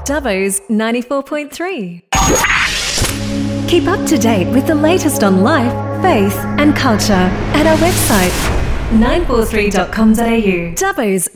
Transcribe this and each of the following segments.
Dubbo's 94.3. Keep up to date with the latest on life, faith and culture at our website 943.com.au. Dubbo's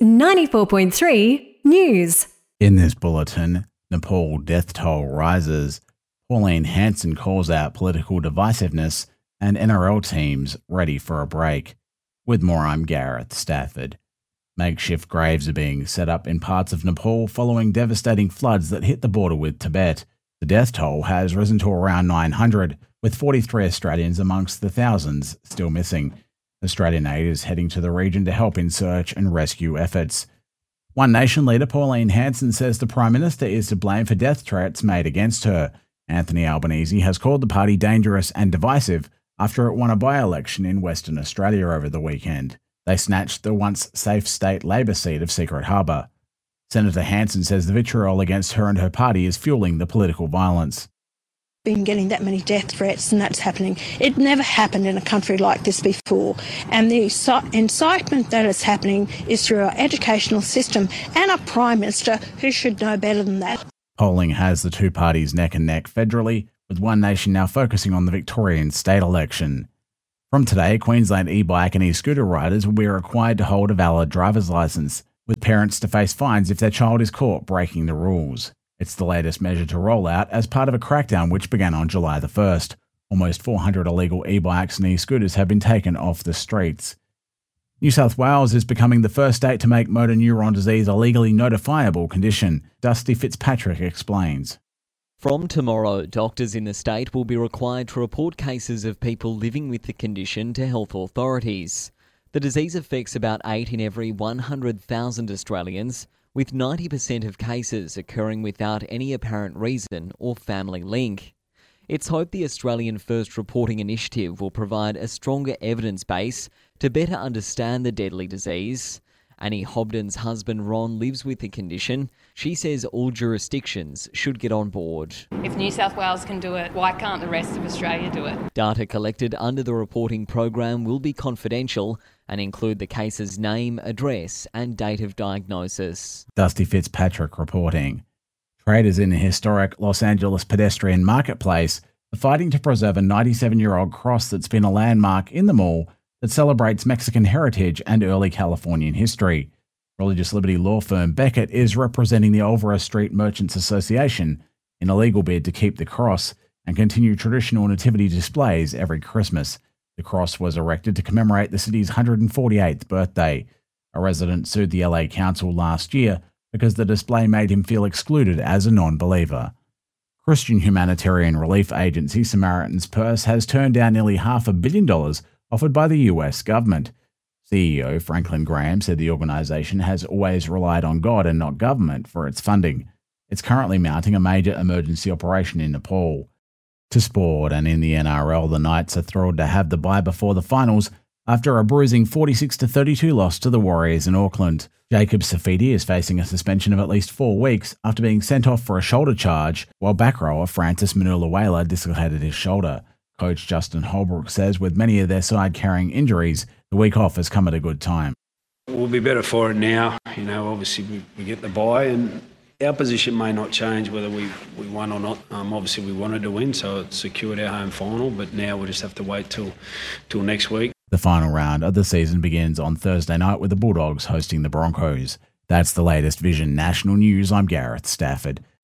94.3 News. In this bulletin, Nepal death toll rises, Pauline Hanson calls out political divisiveness, and NRL teams ready for a break. With more, I'm Gareth Stafford. Makeshift graves are being set up in parts of Nepal following devastating floods that hit the border with Tibet. The death toll has risen to around 900, with 43 Australians amongst the thousands still missing. Australian aid is heading to the region to help in search and rescue efforts. One Nation leader Pauline Hanson says the Prime Minister is to blame for death threats made against her. Anthony Albanese has called the party dangerous and divisive after it won a by-election in Western Australia over the weekend. They snatched the once safe state Labor seat of Secret Harbour. Senator Hanson says the vitriol against her and her party is fueling the political violence. Been getting that many death threats and that's happening. It never happened in a country like this before. And the incitement that is happening is through our educational system and a Prime Minister who should know better than that. Polling has the two parties neck and neck federally, with One Nation now focusing on the Victorian state election. From today, Queensland e-bike and e-scooter riders will be required to hold a valid driver's licence, with parents to face fines if their child is caught breaking the rules. It's the latest measure to roll out as part of a crackdown which began on July the 1st. Almost 400 illegal e-bikes and e-scooters have been taken off the streets. New South Wales is becoming the first state to make motor neuron disease a legally notifiable condition. Dusty Fitzpatrick explains. From tomorrow, doctors in the state will be required to report cases of people living with the condition to health authorities. The disease affects about 8 in every 100,000 Australians, with 90% of cases occurring without any apparent reason or family link. It's hoped the Australian First Reporting Initiative will provide a stronger evidence base to better understand the deadly disease. Annie Hobden's husband Ron lives with the condition. She says all jurisdictions should get on board. If New South Wales can do it, why can't the rest of Australia do it? Data collected under the reporting program will be confidential and include the case's name, address and date of diagnosis. Dusty Fitzpatrick reporting. Traders in the historic Los Angeles pedestrian marketplace are fighting to preserve a 97-year-old cross that's been a landmark in the mall that celebrates Mexican heritage and early Californian history. Religious liberty law firm Beckett is representing the Olvera Street Merchants Association in a legal bid to keep the cross and continue traditional nativity displays every Christmas. The cross was erected to commemorate the city's 148th birthday. A resident sued the LA Council last year because the display made him feel excluded as a non-believer. Christian humanitarian relief agency Samaritan's Purse has turned down nearly $500 million offered by the US government. CEO Franklin Graham said the organisation has always relied on God and not government for its funding. It's currently mounting a major emergency operation in Nepal. To sport, and in the NRL, the Knights are thrilled to have the bye before the finals after a bruising 46-32 loss to the Warriors in Auckland. Jacob Safidi is facing a suspension of at least 4 weeks after being sent off for a shoulder charge, while back rower Francis Manula-Wailer dislocated his shoulder. Coach Justin Holbrook says with many of their side carrying injuries, the week off has come at a good time. We'll be better for it now. Obviously we get the bye and our position may not change whether we won or not. Obviously we wanted to win, so it secured our home final, but now we'll just have to wait till next week. The final round of the season begins on Thursday night with the Bulldogs hosting the Broncos. That's the latest Vision National News. I'm Gareth Stafford.